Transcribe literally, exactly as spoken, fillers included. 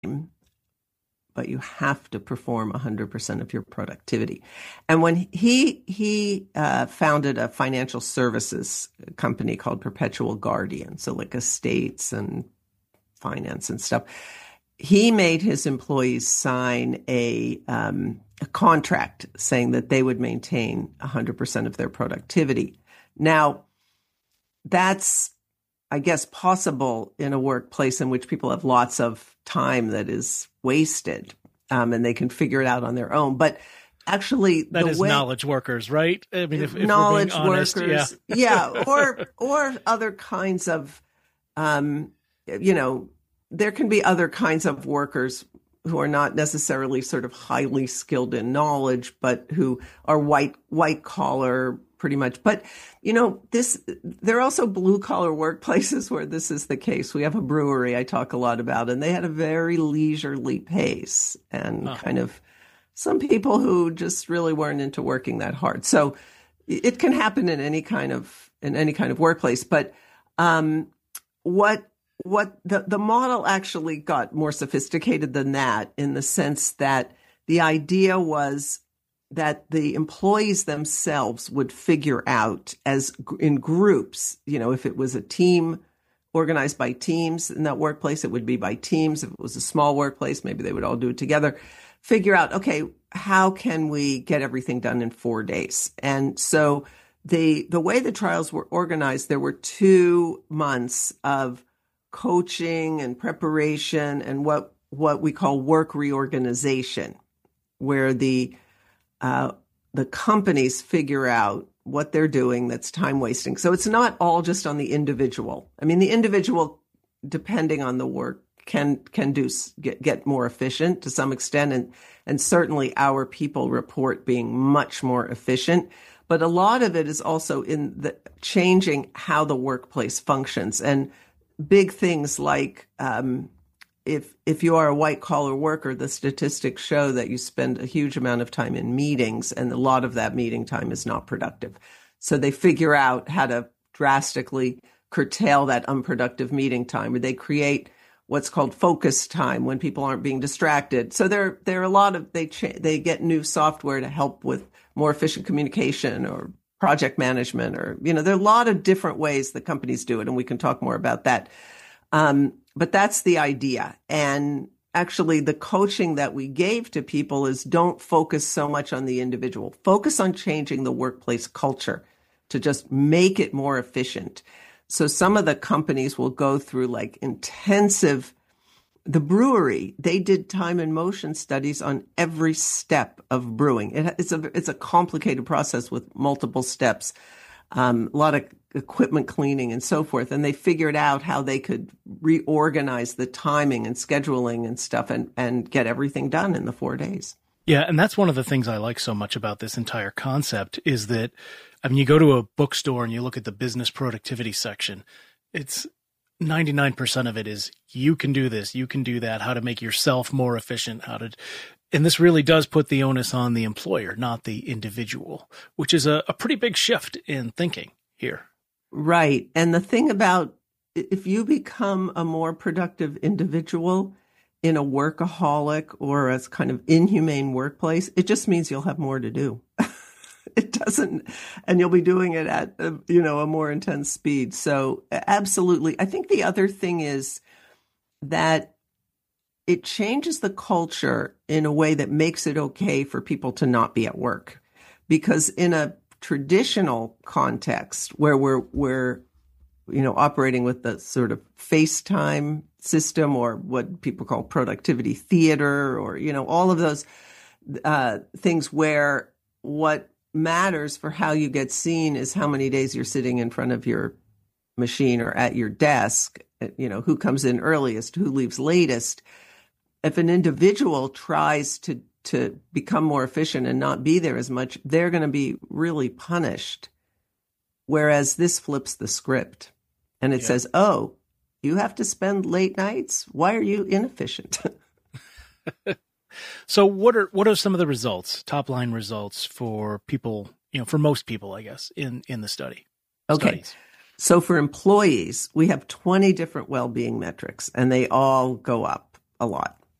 but you have to perform one hundred percent of your productivity. And when he he uh, founded a financial services company called Perpetual Guardian, so like estates and finance and stuff, he made his employees sign a, um, a contract saying that they would maintain one hundred percent of their productivity. Now, that's, I guess, possible in a workplace in which people have lots of time that is wasted, um, and they can figure it out on their own. But actually, that the is way, knowledge workers, right? I mean, if, if knowledge we're being honest, workers, yeah, yeah, or or other kinds of, um, you know, there can be other kinds of workers who are not necessarily sort of highly skilled in knowledge, but who are white white collar. Pretty much. But, you know, this, there are also blue collar workplaces where this is the case. We have a brewery I talk a lot about, and they had a very leisurely pace and oh. kind of some people who just really weren't into working that hard. So it can happen in any kind of, in any kind of workplace. But, um, what, what the, the model actually got more sophisticated than that, in the sense that the idea was that the employees themselves would figure out, as in groups, you know, if it was a team organized by teams in that workplace, it would be by teams. If it was a small workplace, maybe they would all do it together, figure out, okay, how can we get everything done in four days? And so the, the way the trials were organized, there were two months of coaching and preparation and what, what we call work reorganization, where the Uh, the companies figure out what they're doing that's time wasting. So it's not all just on the individual. I mean, the individual, depending on the work, can can do get get more efficient to some extent, and and certainly our people report being much more efficient. But a lot of it is also in the changing how the workplace functions, and big things like um, If if you are a white collar worker, the statistics show that you spend a huge amount of time in meetings, and a lot of that meeting time is not productive. So they figure out how to drastically curtail that unproductive meeting time, or they create what's called focus time when people aren't being distracted. So there there are a lot of they cha- they get new software to help with more efficient communication or project management, or you know there are a lot of different ways that companies do it, and we can talk more about that. Um, But that's the idea. And actually, the coaching that we gave to people is don't focus so much on the individual. Focus on changing the workplace culture to just make it more efficient. So some of the companies will go through like intensive, the brewery, they did time and motion studies on every step of brewing. It, it's a, it's a complicated process with multiple steps, um, a lot of equipment cleaning and so forth. And they figured out how they could reorganize the timing and scheduling and stuff and, and get everything done in the four days. Yeah. And that's one of the things I like so much about this entire concept is that, I mean, you go to a bookstore and you look at the business productivity section, it's ninety-nine percent of it is you can do this, you can do that, how to make yourself more efficient, how to, and this really does put the onus on the employer, not the individual, which is a, a pretty big shift in thinking here. Right. And the thing about if you become a more productive individual in a workaholic or a kind of inhumane workplace, it just means you'll have more to do. It doesn't, and you'll be doing it at, a, you know, a more intense speed. So absolutely. I think the other thing is that it changes the culture in a way that makes it okay for people to not be at work. Because in a traditional context where we're, we're, you know, operating with the sort of FaceTime system, or what people call productivity theater, or, you know, all of those uh, things where what matters for how you get seen is how many days you're sitting in front of your machine or at your desk, you know, who comes in earliest, who leaves latest. If an individual tries to to become more efficient and not be there as much, they're going to be really punished. Whereas this flips the script and it yeah. says, oh, you have to spend late nights? Why are you inefficient? So what are what are some of the results, top line results for people, you know, for most people, I guess, in, in the study? Okay. Studies. So for employees, we have twenty different well-being metrics, and they all go up a lot.